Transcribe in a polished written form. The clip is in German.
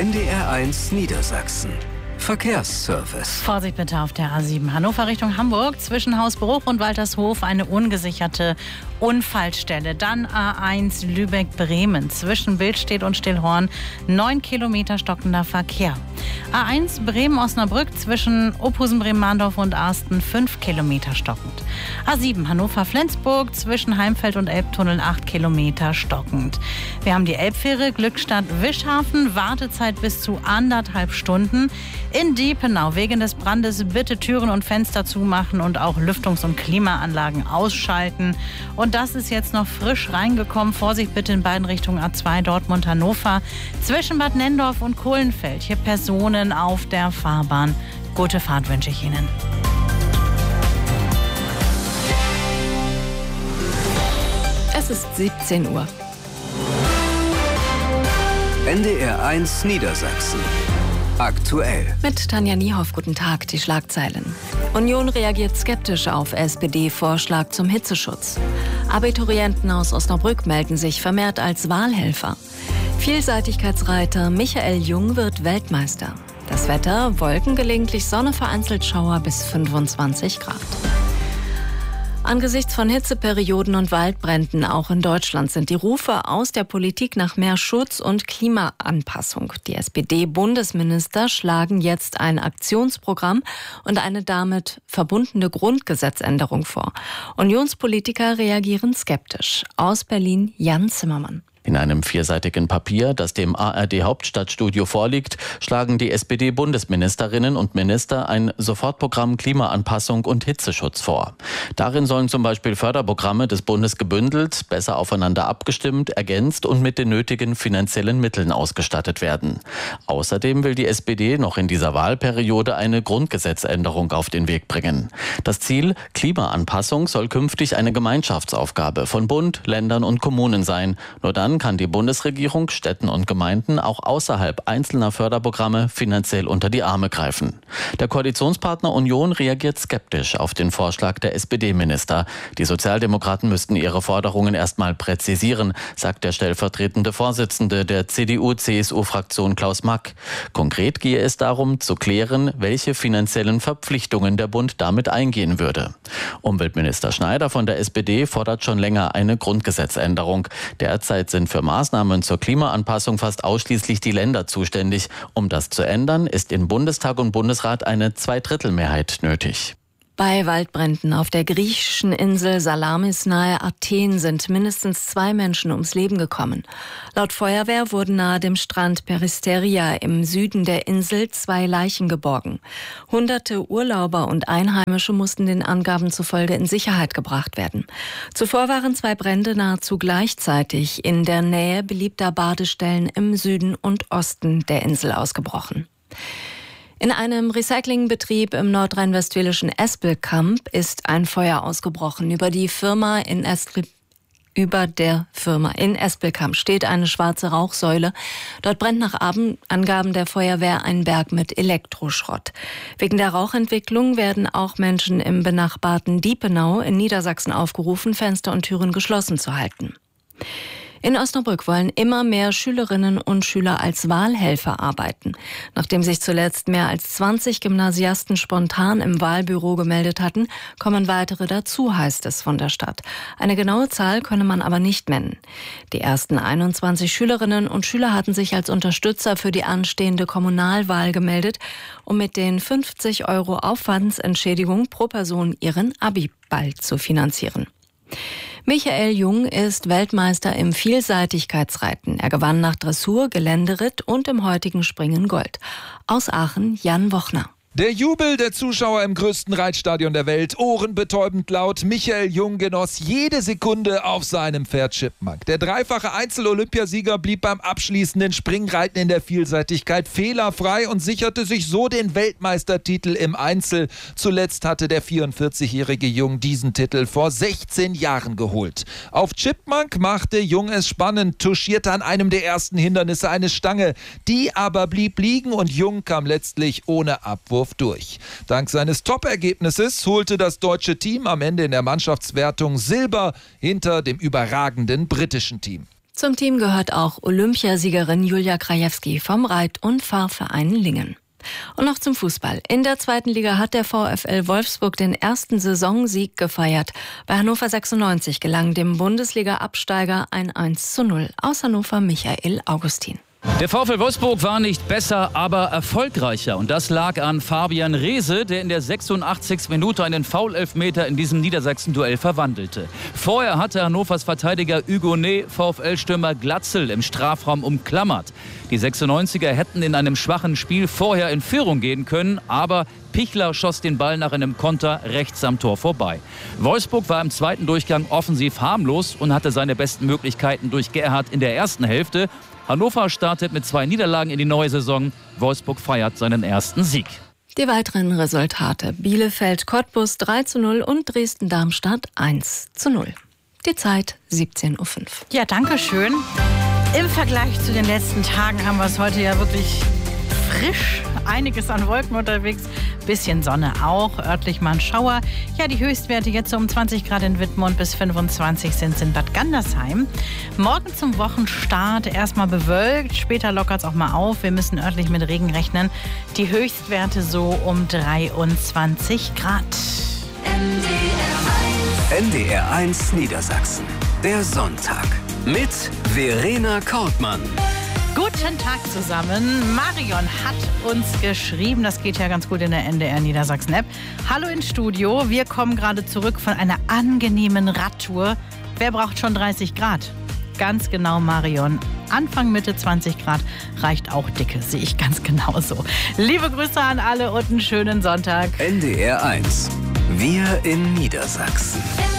NDR1 Niedersachsen. Verkehrsservice. Vorsicht bitte auf der A7 Hannover Richtung Hamburg. Zwischen Hausbruch und Waltershof eine ungesicherte Unfallstelle. Dann A1 Lübeck-Bremen. Zwischen Billstedt und Stillhorn 9 Kilometer stockender Verkehr. A1 Bremen-Osnabrück zwischen Ophusen-Bremen-Mahndorf und Arsten 5 Kilometer stockend. A7 Hannover-Flensburg zwischen Heimfeld und Elbtunnel 8 Kilometer stockend. Wir haben die Elbfähre Glückstadt-Wischhafen. Wartezeit bis zu 1,5 Stunden. In Diepenau wegen des Brandes bitte Türen und Fenster zumachen und auch Lüftungs- und Klimaanlagen ausschalten. Und das ist jetzt noch frisch reingekommen. Vorsicht bitte in beiden Richtungen A2 Dortmund-Hannover. Zwischen Bad Nenndorf und Kohlenfeld. Hier Personen auf der Fahrbahn. Gute Fahrt wünsche ich Ihnen. Es ist 17 Uhr. NDR1 Niedersachsen. Aktuell. Mit Tanja Niehoff, guten Tag, die Schlagzeilen. Union reagiert skeptisch auf SPD-Vorschlag zum Hitzeschutz. Abiturienten aus Osnabrück melden sich vermehrt als Wahlhelfer. Vielseitigkeitsreiter Michael Jung wird Weltmeister. Das Wetter, Wolken, gelegentlich Sonne, vereinzelt Schauer bis 25 Grad. Angesichts von Hitzeperioden und Waldbränden auch in Deutschland sind die Rufe aus der Politik nach mehr Schutz und Klimaanpassung. Die SPD-Bundesminister schlagen jetzt ein Aktionsprogramm und eine damit verbundene Grundgesetzänderung vor. Unionspolitiker reagieren skeptisch. Aus Berlin Jan Zimmermann. In einem vierseitigen Papier, das dem ARD-Hauptstadtstudio vorliegt, schlagen die SPD-Bundesministerinnen und Minister ein Sofortprogramm Klimaanpassung und Hitzeschutz vor. Darin sollen zum Beispiel Förderprogramme des Bundes gebündelt, besser aufeinander abgestimmt, ergänzt und mit den nötigen finanziellen Mitteln ausgestattet werden. Außerdem will die SPD noch in dieser Wahlperiode eine Grundgesetzänderung auf den Weg bringen. Das Ziel, Klimaanpassung, soll künftig eine Gemeinschaftsaufgabe von Bund, Ländern und Kommunen sein. Nur dann kann die Bundesregierung Städten und Gemeinden auch außerhalb einzelner Förderprogramme finanziell unter die Arme greifen. Der Koalitionspartner Union reagiert skeptisch auf den Vorschlag der SPD-Minister. Die Sozialdemokraten müssten ihre Forderungen erstmal präzisieren, sagt der stellvertretende Vorsitzende der CDU-CSU-Fraktion Klaus Mack. Konkret gehe es darum, zu klären, welche finanziellen Verpflichtungen der Bund damit eingehen würde. Umweltminister Schneider von der SPD fordert schon länger eine Grundgesetzänderung. Derzeit sind für Maßnahmen zur Klimaanpassung fast ausschließlich die Länder zuständig. Um das zu ändern, ist in Bundestag und Bundesrat eine Zweidrittelmehrheit nötig. Bei Waldbränden auf der griechischen Insel Salamis nahe Athen sind mindestens 2 Menschen ums Leben gekommen. Laut Feuerwehr wurden nahe dem Strand Peristeria im Süden der Insel 2 Leichen geborgen. Hunderte Urlauber und Einheimische mussten den Angaben zufolge in Sicherheit gebracht werden. Zuvor waren 2 Brände nahezu gleichzeitig in der Nähe beliebter Badestellen im Süden und Osten der Insel ausgebrochen. In einem Recyclingbetrieb im nordrhein-westfälischen Espelkamp ist ein Feuer ausgebrochen. Über der Firma in Espelkamp steht eine schwarze Rauchsäule. Dort brennt nach Angaben der Feuerwehr ein Berg mit Elektroschrott. Wegen der Rauchentwicklung werden auch Menschen im benachbarten Diepenau in Niedersachsen aufgerufen, Fenster und Türen geschlossen zu halten. In Osnabrück wollen immer mehr Schülerinnen und Schüler als Wahlhelfer arbeiten. Nachdem sich zuletzt mehr als 20 Gymnasiasten spontan im Wahlbüro gemeldet hatten, kommen weitere dazu, heißt es von der Stadt. Eine genaue Zahl könne man aber nicht nennen. Die ersten 21 Schülerinnen und Schüler hatten sich als Unterstützer für die anstehende Kommunalwahl gemeldet, um mit den 50 € Aufwandsentschädigung pro Person ihren Abi-Ball zu finanzieren. Michael Jung ist Weltmeister im Vielseitigkeitsreiten. Er gewann nach Dressur, Geländeritt und im heutigen Springen Gold. Aus Aachen Jan Wochner. Der Jubel der Zuschauer im größten Reitstadion der Welt, ohrenbetäubend laut. Michael Jung genoss jede Sekunde auf seinem Pferd Chipmunk. Der dreifache Einzel-Olympiasieger blieb beim abschließenden Springreiten in der Vielseitigkeit fehlerfrei und sicherte sich so den Weltmeistertitel im Einzel. Zuletzt hatte der 44-jährige Jung diesen Titel vor 16 Jahren geholt. Auf Chipmunk machte Jung es spannend, touchierte an einem der ersten Hindernisse eine Stange. Die aber blieb liegen und Jung kam letztlich ohne Abwurf durch. Dank seines Top-Ergebnisses holte das deutsche Team am Ende in der Mannschaftswertung Silber hinter dem überragenden britischen Team. Zum Team gehört auch Olympiasiegerin Julia Krajewski vom Reit- und Fahrverein Lingen. Und noch zum Fußball. In der 2. Liga hat der VfL Wolfsburg den ersten Saisonsieg gefeiert. Bei Hannover 96 gelang dem Bundesliga-Absteiger ein 1:0. Aus Hannover Michael Augustin. Der VfL Wolfsburg war nicht besser, aber erfolgreicher. Und das lag an Fabian Reese, der in der 86. Minute einen Foul-Elfmeter in diesem Niedersachsen-Duell verwandelte. Vorher hatte Hannovers Verteidiger Hugonet VfL-Stürmer Glatzel im Strafraum umklammert. Die 96er hätten in einem schwachen Spiel vorher in Führung gehen können, aber Pichler schoss den Ball nach einem Konter rechts am Tor vorbei. Wolfsburg war im zweiten Durchgang offensiv harmlos und hatte seine besten Möglichkeiten durch Gerhardt in der ersten Hälfte. Hannover startet mit 2 Niederlagen in die neue Saison. Wolfsburg feiert seinen ersten Sieg. Die weiteren Resultate: Bielefeld-Cottbus 3:0 und Dresden-Darmstadt 1:0. Die Zeit 17:05 Uhr. Ja, danke schön. Im Vergleich zu den letzten Tagen haben wir es heute ja wirklich frisch. Einiges an Wolken unterwegs, bisschen Sonne auch, örtlich mal ein Schauer. Ja, die Höchstwerte jetzt so um 20 Grad in Wittmund, bis 25 sind es in Bad Gandersheim. Morgen zum Wochenstart erstmal bewölkt, später lockert es auch mal auf. Wir müssen örtlich mit Regen rechnen. Die Höchstwerte so um 23 Grad. NDR 1 Niedersachsen. Der Sonntag. Mit Verena Kortmann. Guten Tag zusammen. Marion hat uns geschrieben, das geht ja ganz gut in der NDR Niedersachsen App. Hallo ins Studio, wir kommen gerade zurück von einer angenehmen Radtour. Wer braucht schon 30 Grad? Ganz genau, Marion. Anfang, Mitte 20 Grad reicht auch dicke, sehe ich ganz genauso. Liebe Grüße an alle und einen schönen Sonntag. NDR 1. Wir in Niedersachsen.